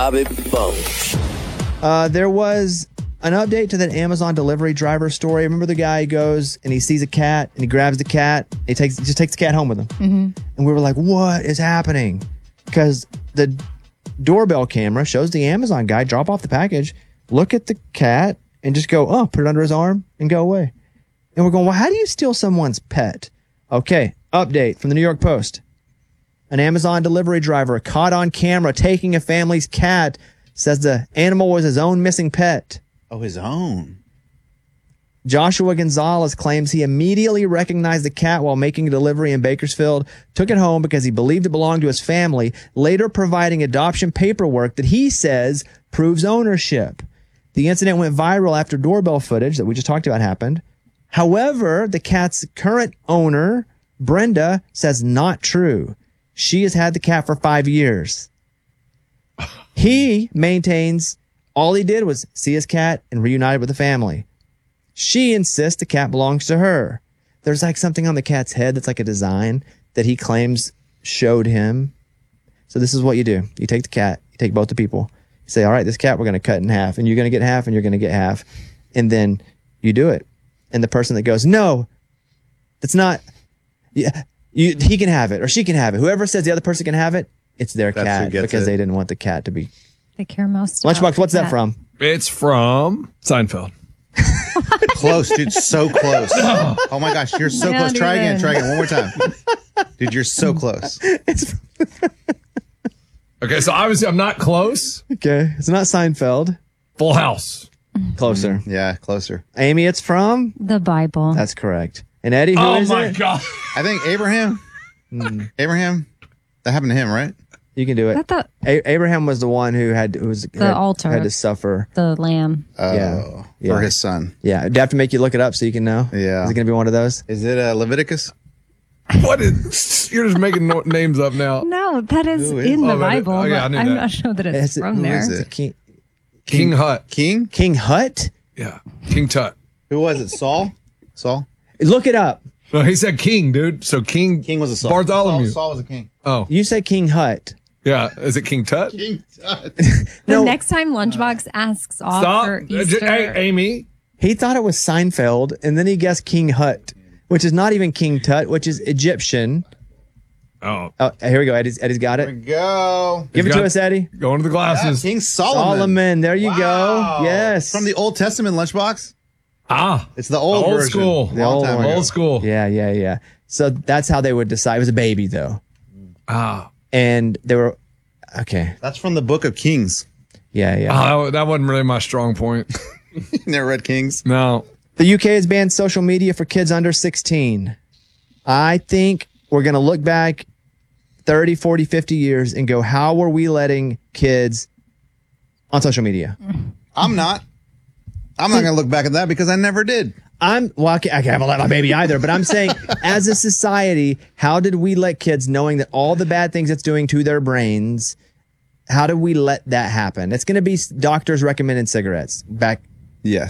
Bobby Bones. There was an update to that Amazon delivery driver story. Remember the guy goes and he sees a cat and he grabs the cat. He just takes the cat home with him. Mm-hmm. And we were like, what is happening? Because the doorbell camera shows the Amazon guy drop off the package, look at the cat, and just go, put it under his arm and go away. And we're going, well, how do you steal someone's pet? Okay, update from the New York Post. An Amazon delivery driver caught on camera taking a family's cat, says the animal was his own missing pet. Oh, his own. Joshua Gonzalez claims he immediately recognized the cat while making a delivery in Bakersfield, took it home because he believed it belonged to his family, later providing adoption paperwork that he says proves ownership. The incident went viral after doorbell footage that we just talked about happened. However, the cat's current owner, Brenda, says not true. She has had the cat for 5 years. He maintains all he did was see his cat and reunited with the family. She insists the cat belongs to her. There's like something on the cat's head that's like a design that he claims showed him. So this is what you do. You take the cat, you take both the people. You say, all right, this cat we're going to cut in half, and you're going to get half, and you're going to get half. And then you do it. And the person that goes, no, that's not, yeah, he can have it or she can have it. Whoever says the other person can have it, it's their cat because they didn't want the cat to be. They care most. Lunchbox, what's that from? It's from Seinfeld. Close, dude. So close. Oh my gosh, you're so close. Try again. One more time. Dude, you're so close. Okay, so obviously I'm not close. Okay, it's not Seinfeld. Full House. Closer. Yeah, closer. Amy, it's from? The Bible. That's correct. And Eddie, who is it? Oh my God. I think Abraham. Abraham. That happened to him, right? You can do it. Abraham was the one who had altar. Had to suffer. The lamb. Oh, Yeah. for his son. Yeah. Do I have to make you look it up so you can know? Yeah. Is it going to be one of those? Is it Leviticus? What is? You're just making names up now. No, that is in the Bible. Oh, yeah, I but knew I'm that. not sure that it's from there. Who is it? King Hut. King? King Hut? Yeah. King Tut. Who was it? Saul? Saul? Look it up. No, he said king, dude. So King was a Saul. Bartholomew. Saul was a king. Oh. You say King Hut. Yeah. Is it King Tut? King Tut. The next time Lunchbox asks off Stop. for Easter. Hey, Amy. He thought it was Seinfeld, and then he guessed King Hut, which is not even King Tut, which is Egyptian. Oh. Here we go. Eddie's got There it. we go. Give it to us, Eddie. Go into the glasses. King Solomon. Solomon. There you Wow. go. Yes. From the Old Testament lunchbox? Ah. It's the old version. school. The old one. Old school. Yeah. So that's how they would decide. It was a baby, though. Ah. And they were, okay. That's from the Book of Kings. Yeah. Oh, that wasn't really my strong point. You never read Kings? No. The UK has banned social media for kids under 16. I think we're going to look back 30, 40, 50 years and go, how were we letting kids on social media? I'm not. I'm not going to look back at that because I never did. I haven't let my baby either, but I'm saying as a society, how did we let kids, knowing that all the bad things it's doing to their brains, how did we let that happen? It's going to be doctors recommending cigarettes back. Yes.